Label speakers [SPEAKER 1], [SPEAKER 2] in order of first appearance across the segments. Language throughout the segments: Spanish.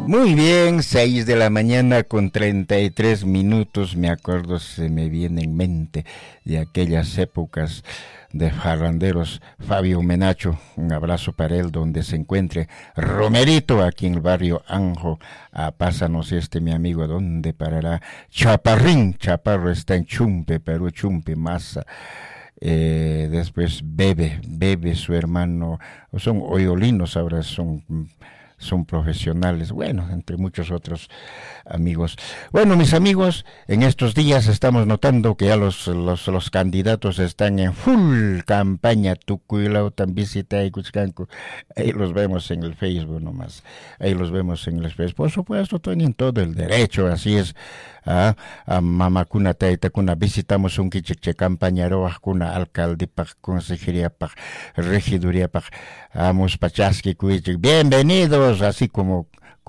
[SPEAKER 1] Muy bien, 6 de la mañana con 33 minutos, me acuerdo, se me viene en mente de aquellas épocas de farranderos. Fabio Menacho, un abrazo para él donde se encuentre. Romerito, aquí en el barrio Anjo, pásanos mi amigo, ¿dónde parará? Chaparrín, Chaparro está en Chumpe, Perú, Chumpe, Masa. Después Bebe, su hermano, son hoyolinos ahora, son profesionales, bueno, entre muchos otros amigos. Bueno, mis amigos, en estos días estamos notando que ya los candidatos están en full campaña. Tucuylao, Tambisita y Cuchcanco. Ahí los vemos en el Facebook nomás. Ahí los vemos en el Facebook. Por supuesto, tienen todo el derecho, así es. A mamakuna taitakuna visitamos un quicheche campañaro kuna alcalde pak consejería pak regiduría pak muspachaski cuichik. Bienvenidos, así como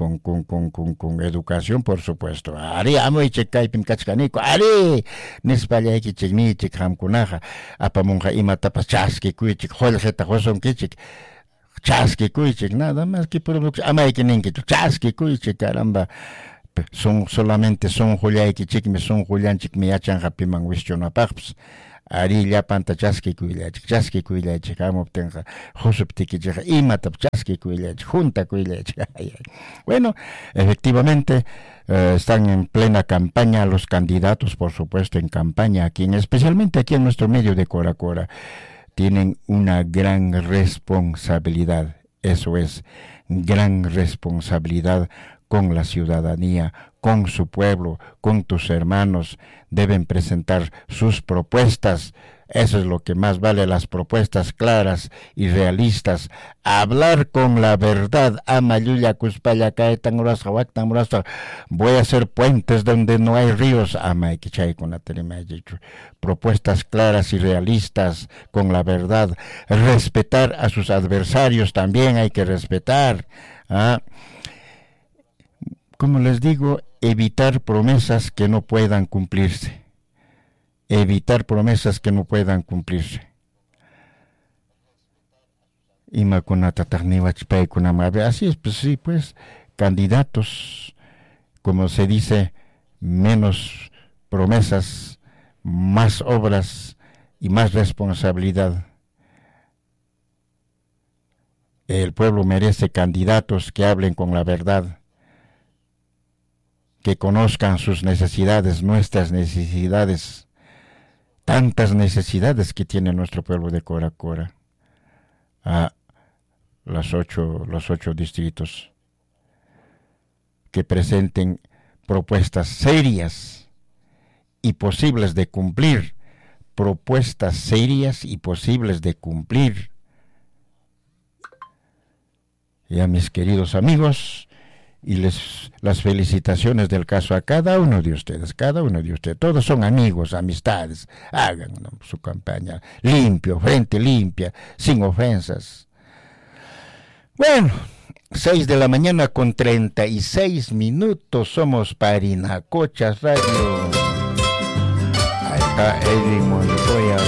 [SPEAKER 1] con educación, por supuesto. Ari amo y chekaipim kachkaniko. Ari nispalla kichiknichik hamkunaja. Apamunja imatapas chaski cuichik. Joljeta joson kichik. Chaski cuichik, nada más que producción. Amaikininkichik. Chaski cuichik, caramba. Son Julián Kichikme, son Julián Chikme Yachan Hapiman Wistionapaks. Ari Yapanta Chaski Kuilach, Amoptenja, Josuptikichak, Imatap Chaski Kuilach, Junta Kuilach. Bueno, efectivamente, están en plena campaña los candidatos, por supuesto, en campaña aquí, especialmente aquí en nuestro medio de Cora Cora. Tienen una gran responsabilidad, eso es, gran responsabilidad con la ciudadanía, con su pueblo, con tus hermanos. Deben presentar sus propuestas. Eso es lo que más vale, las propuestas claras y realistas. Hablar con la verdad. Amayuya, Cuspaya, Caetan, Urasa, Huactan, Urasa. Voy a hacer puentes donde no hay ríos. Amaikichay con la dicho. Propuestas claras y realistas con la verdad. Respetar a sus adversarios también hay que respetar. Como les digo, evitar promesas que no puedan cumplirse. Evitar promesas que no puedan cumplirse. Así es, pues sí, pues, candidatos, como se dice, menos promesas, más obras y más responsabilidad. El pueblo merece candidatos que hablen con la verdad, que conozcan sus necesidades, nuestras necesidades, tantas necesidades que tiene nuestro pueblo de Cora Cora, los ocho distritos, que presenten propuestas serias y posibles de cumplir, propuestas serias y posibles de cumplir. Ya, mis queridos amigos, y las felicitaciones del caso a cada uno de ustedes, todos son amigos, amistades, hagan su campaña limpio, frente limpia, sin ofensas. Bueno, 6 de la mañana con 36 minutos, somos Parinacochas Radio. Ahí está Edwin Montoya